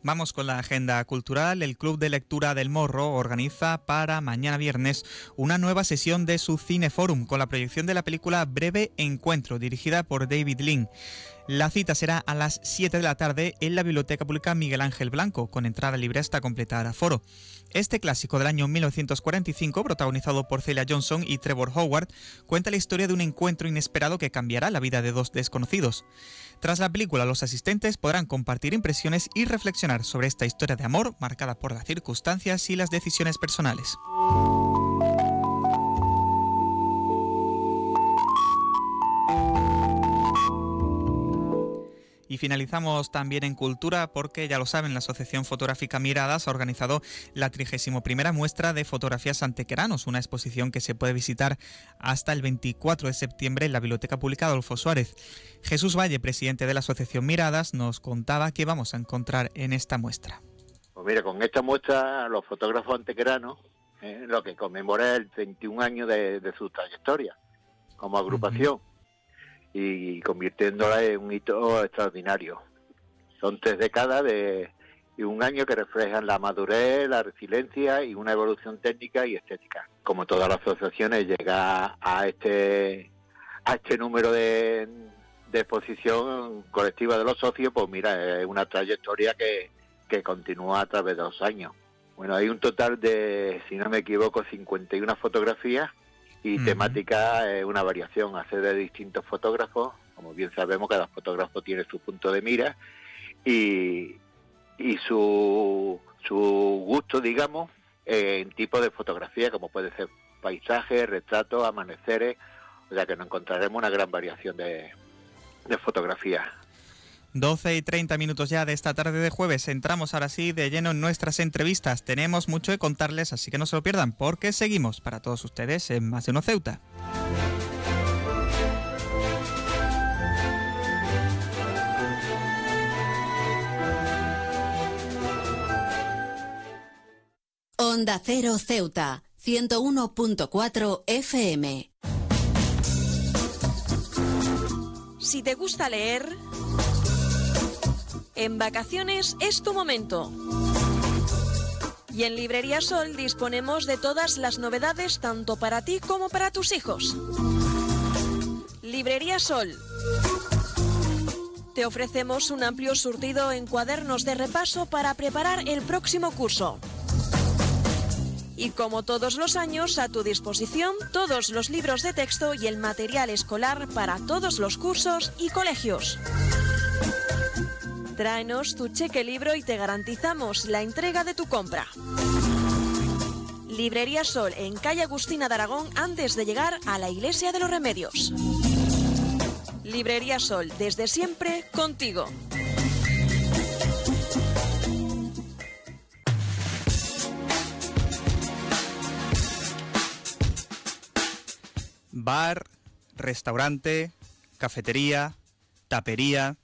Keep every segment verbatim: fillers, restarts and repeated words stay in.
Vamos con la agenda cultural. El Club de Lectura del Morro organiza para mañana viernes una nueva sesión de su Cineforum con la proyección de la película Breve Encuentro, dirigida por David Lean. La cita será a las siete de la tarde en la Biblioteca Pública Miguel Ángel Blanco, con entrada libre hasta completar aforo. Este clásico del año mil novecientos cuarenta y cinco, protagonizado por Celia Johnson y Trevor Howard, cuenta la historia de un encuentro inesperado que cambiará la vida de dos desconocidos. Tras la película, los asistentes podrán compartir impresiones y reflexionar sobre esta historia de amor marcada por las circunstancias y las decisiones personales. Y finalizamos también en cultura porque, ya lo saben, la Asociación Fotográfica Miradas ha organizado la trigésima primera muestra de fotografías antequeranos, una exposición que se puede visitar hasta el veinticuatro de septiembre en la Biblioteca Pública Adolfo Suárez. Jesús Valle, presidente de la Asociación Miradas, nos contaba qué vamos a encontrar en esta muestra. Pues mira, con esta muestra los fotógrafos antequeranos, eh, lo que conmemora el veintiún años de, de su trayectoria como agrupación. Uh-huh. Y convirtiéndola en un hito extraordinario. Son tres décadas de, y un año que reflejan la madurez, la resiliencia y una evolución técnica y estética. Como todas las asociaciones, llega a este a este número de, de exposición colectiva de los socios, pues mira, es una trayectoria que, que continúa a través de los años. Bueno, hay un total de, si no me equivoco, cincuenta y una fotografías, y uh-huh. temática es eh, una variación, hace de distintos fotógrafos. Como bien sabemos, cada fotógrafo tiene su punto de mira y, y su, su gusto, digamos, eh, en tipo de fotografía, como puede ser paisajes, retratos, amaneceres, o sea que nos encontraremos una gran variación de, de fotografías. doce y treinta minutos ya de esta tarde de jueves. Entramos ahora sí de lleno en nuestras entrevistas. Tenemos mucho que contarles, así que no se lo pierdan, porque seguimos para todos ustedes en Más de Uno Ceuta. Onda Cero Ceuta, ciento uno punto cuatro F M. Si te gusta leer, en vacaciones es tu momento. Y en Librería Sol disponemos de todas las novedades tanto para ti como para tus hijos. Librería Sol. Te ofrecemos un amplio surtido en cuadernos de repaso para preparar el próximo curso. Y como todos los años, a tu disposición todos los libros de texto y el material escolar para todos los cursos y colegios. Tráenos tu cheque libro y te garantizamos la entrega de tu compra. Librería Sol, en calle Agustina de Aragón, antes de llegar a la Iglesia de los Remedios. Librería Sol, desde siempre contigo. Bar, restaurante, cafetería, tapería.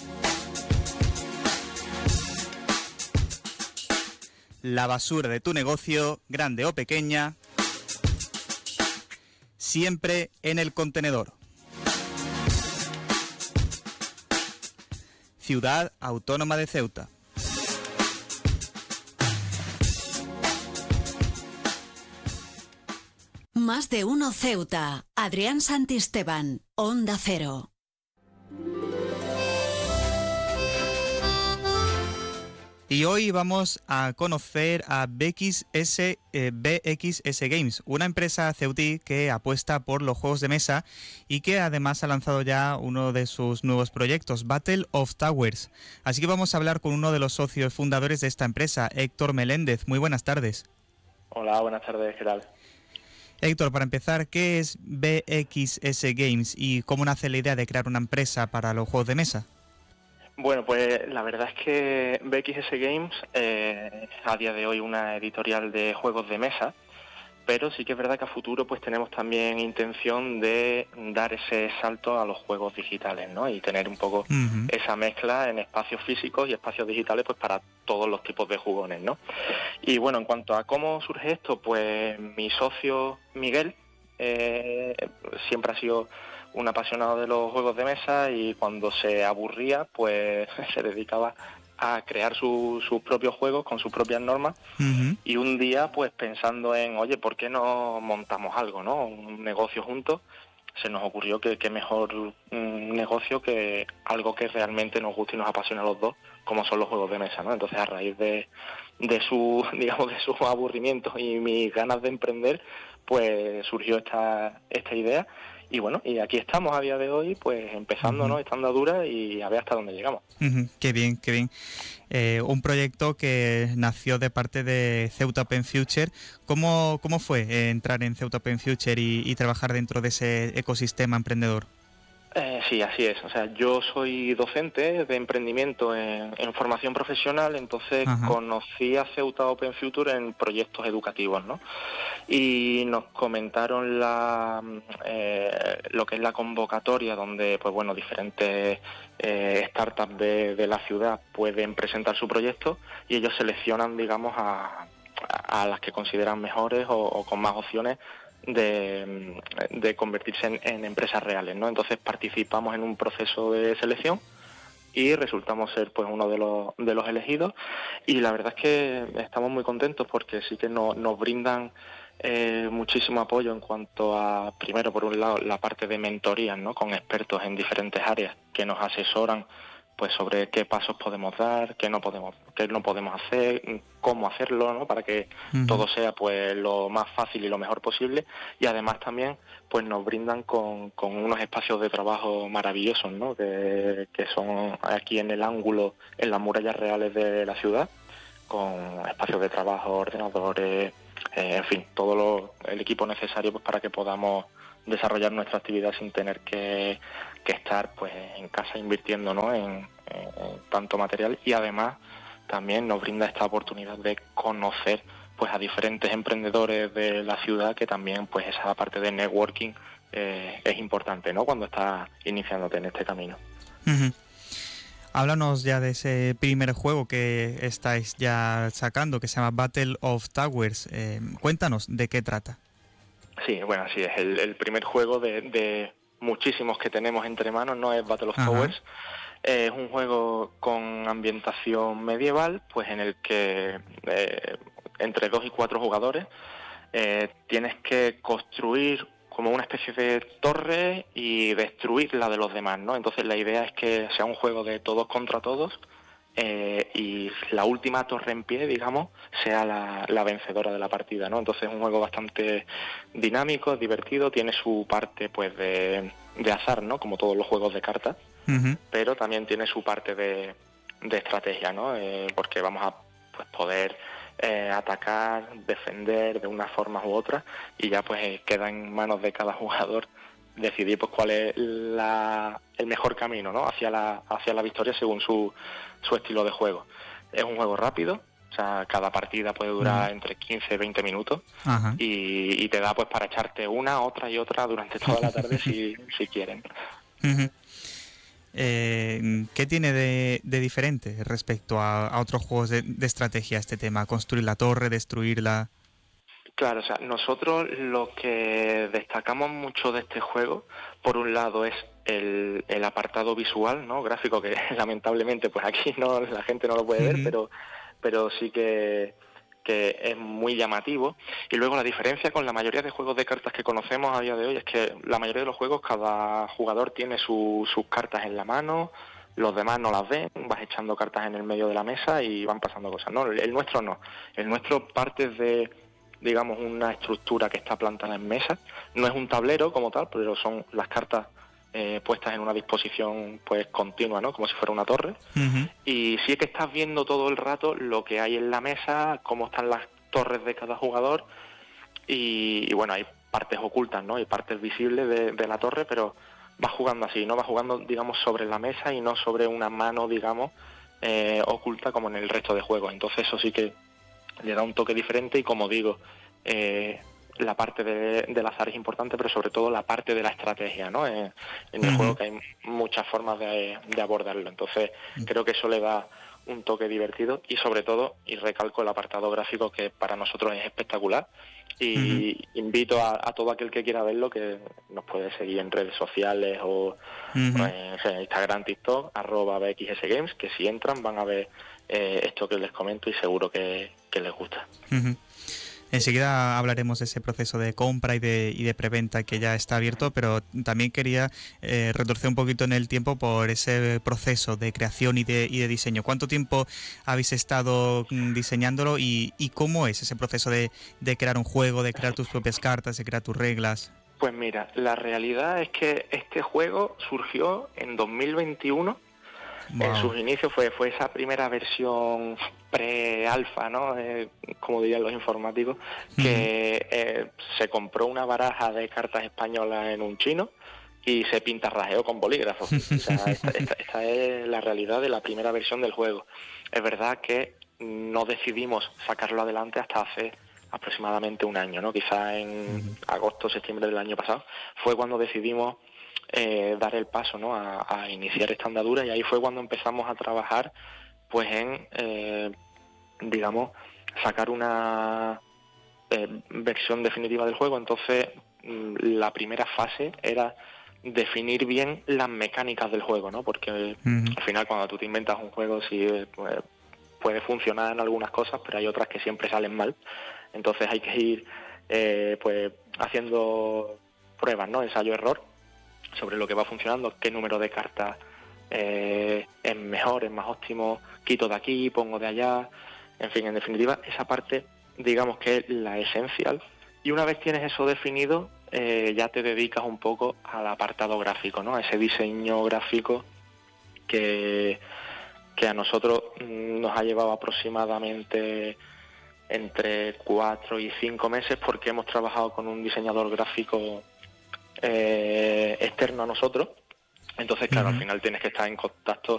La basura de tu negocio, grande o pequeña, siempre en el contenedor. Ciudad Autónoma de Ceuta. Más de Uno Ceuta. Adrián Santisteban, Onda Cero. Y hoy vamos a conocer a B X S, eh, B X S Games, una empresa ceutí que apuesta por los juegos de mesa y que además ha lanzado ya uno de sus nuevos proyectos, Battle of Towers. Así que vamos a hablar con uno de los socios fundadores de esta empresa, Héctor Meléndez. Muy buenas tardes. Hola, buenas tardes, ¿qué tal? Héctor, para empezar, ¿qué es B X S Games y cómo nace la idea de crear una empresa para los juegos de mesa? Bueno, pues la verdad es que B X S Games eh, a día de hoy una editorial de juegos de mesa, pero sí que es verdad que a futuro pues tenemos también intención de dar ese salto a los juegos digitales, ¿no? Y tener un poco uh-huh. esa mezcla en espacios físicos y espacios digitales pues para todos los tipos de jugones, ¿no? Y bueno, en cuanto a cómo surge esto, pues mi socio Miguel eh, siempre ha sido un apasionado de los juegos de mesa y cuando se aburría pues se dedicaba a crear su, sus propios juegos con sus propias normas. Uh-huh. Y un día, pues pensando en, oye, ¿por qué no montamos algo, no? Un negocio juntos. Se nos ocurrió que qué mejor un negocio que algo que realmente nos guste y nos apasiona a los dos, como son los juegos de mesa, ¿no? Entonces, a raíz de, de su, digamos, de sus aburrimientos y mis ganas de emprender, pues surgió esta esta idea. Y bueno, y aquí estamos a día de hoy, pues empezando, uh-huh. ¿no? Estando a dura y a ver hasta dónde llegamos. Uh-huh. Qué bien, qué bien. Eh, un proyecto que nació de parte de Ceuta Open Future. ¿Cómo, cómo fue eh, entrar en Ceuta Open Future y, y trabajar dentro de ese ecosistema emprendedor? Eh, sí, así es. O sea, yo soy docente de emprendimiento en, en formación profesional, entonces Ajá. conocí a Ceuta Open Future en proyectos educativos, ¿no? Y nos comentaron la eh, lo que es la convocatoria, donde, pues bueno, diferentes eh, startups de, de la ciudad pueden presentar su proyecto y ellos seleccionan, digamos, a, a las que consideran mejores o, o con más opciones de, de convertirse en, en empresas reales, ¿no? Entonces participamos en un proceso de selección y resultamos ser pues uno de los de los elegidos, y la verdad es que estamos muy contentos porque sí que no, nos brindan eh, muchísimo apoyo en cuanto a, primero, por un lado, la parte de mentorías, ¿no? Con expertos en diferentes áreas que nos asesoran pues sobre qué pasos podemos dar, qué no podemos, qué no podemos hacer, cómo hacerlo, ¿no? Para que uh-huh. todo sea pues lo más fácil y lo mejor posible. Y además también pues nos brindan con, con unos espacios de trabajo maravillosos, ¿no? Que, que son aquí en el ángulo, en las murallas reales de la ciudad, con espacios de trabajo, ordenadores, eh, en fin, todo lo, el equipo necesario pues para que podamos desarrollar nuestra actividad sin tener que, que estar pues en casa invirtiendo, ¿no? en, en, en tanto material, y además también nos brinda esta oportunidad de conocer pues a diferentes emprendedores de la ciudad, que también pues esa parte de networking eh, es importante, ¿no? Cuando estás iniciándote en este camino. Uh-huh. Háblanos ya de ese primer juego que estáis ya sacando, que se llama Battle of Towers. Eh, cuéntanos de qué trata. Sí, bueno, así es. El, el primer juego de, de muchísimos que tenemos entre manos, no es Battle of Ajá. Towers. Eh, es un juego con ambientación medieval, pues en el que eh, entre dos y cuatro jugadores eh, tienes que construir como una especie de torre y destruir la de los demás, ¿no? Entonces la idea es que sea un juego de todos contra todos, Eh, y la última torre en pie, digamos, sea la, la vencedora de la partida, ¿no? Entonces es un juego bastante dinámico, divertido, tiene su parte pues de, de azar, ¿no? Como todos los juegos de cartas, uh-huh. pero también tiene su parte de, de estrategia, ¿no? Eh, porque vamos a pues poder eh, atacar, defender de una forma u otra, y ya pues eh, queda en manos de cada jugador decidir pues cuál es la, el mejor camino, ¿no? hacia la hacia la victoria según su, su estilo de juego. Es un juego rápido, o sea, cada partida puede durar uh-huh. entre quince y veinte minutos, uh-huh. y, y te da pues para echarte una, otra y otra durante toda la tarde si, si quieren. Uh-huh. Eh, ¿Qué tiene de, de diferente respecto a, a otros juegos de, de estrategia este tema? Construir la torre, destruirla. Claro, o sea, nosotros lo que destacamos mucho de este juego, por un lado, es el, el apartado visual, ¿no? Gráfico, que lamentablemente pues aquí no la gente no lo puede uh-huh. ver, pero pero sí que, que es muy llamativo. Y luego la diferencia con la mayoría de juegos de cartas que conocemos a día de hoy es que la mayoría de los juegos cada jugador tiene su, sus cartas en la mano, los demás no las ven, vas echando cartas en el medio de la mesa y van pasando cosas, ¿no? El nuestro no. El nuestro parte de, digamos, una estructura que está plantada en mesa. No es un tablero como tal, pero son las cartas eh, puestas en una disposición pues continua, ¿no? Como si fuera una torre. Uh-huh. Y sí que estás viendo todo el rato lo que hay en la mesa, cómo están las torres de cada jugador, y, y bueno, hay partes ocultas, ¿no? Hay partes visibles de, de la torre, pero vas jugando así, ¿no? Vas jugando, digamos, sobre la mesa y no sobre una mano, digamos, eh, oculta como en el resto de juegos. Entonces eso sí que le da un toque diferente, y como digo, eh, la parte de, del azar es importante, pero sobre todo la parte de la estrategia, ¿no? En, en el uh-huh. juego, que hay muchas formas de, de abordarlo. Entonces, uh-huh. creo que eso le da un toque divertido y sobre todo, y recalco el apartado gráfico, que para nosotros es espectacular, y uh-huh. invito a, a todo aquel que quiera verlo que nos puede seguir en redes sociales o, uh-huh. o en, en Instagram, TikTok, arroba B X S Games, que si entran van a ver eh, esto que les comento y seguro que, que les gusta. Uh-huh. Enseguida hablaremos de ese proceso de compra y de, y de preventa que ya está abierto, pero también quería eh, retorcer un poquito en el tiempo por ese proceso de creación y de, y de diseño. ¿Cuánto tiempo habéis estado diseñándolo y, y cómo es ese proceso de, de crear un juego, de crear tus propias cartas, de crear tus reglas? Pues mira, la realidad es que este juego surgió en dos mil veintiuno. Wow. En sus inicios fue fue esa primera versión pre-alfa, ¿no? Eh, como dirían los informáticos, que uh-huh. eh, se compró una baraja de cartas españolas en un chino y se pintarrajeó con bolígrafos. O sea, esta, esta, esta es la realidad de la primera versión del juego. Es verdad que no decidimos sacarlo adelante hasta hace aproximadamente un año, ¿no? Quizá en uh-huh. agosto, septiembre del año pasado fue cuando decidimos Eh, dar el paso, ¿no? a, a iniciar esta andadura, y ahí fue cuando empezamos a trabajar pues en eh, digamos sacar una eh, versión definitiva del juego. Entonces la primera fase era definir bien las mecánicas del juego, ¿no? Porque uh-huh. al final cuando tú te inventas un juego sí pues, puede funcionar en algunas cosas, pero hay otras que siempre salen mal. Entonces hay que ir eh, pues haciendo pruebas, ¿no? Ensayo-error sobre lo que va funcionando, qué número de cartas eh, es mejor, es más óptimo, quito de aquí, pongo de allá, en fin, en definitiva, esa parte, digamos que es la esencial, y una vez tienes eso definido, eh, ya te dedicas un poco al apartado gráfico, ¿no? A ese diseño gráfico que, que a nosotros nos ha llevado aproximadamente entre cuatro y cinco meses, porque hemos trabajado con un diseñador gráfico Eh, externo a nosotros. Entonces, claro, uh-huh. al final tienes que estar en contacto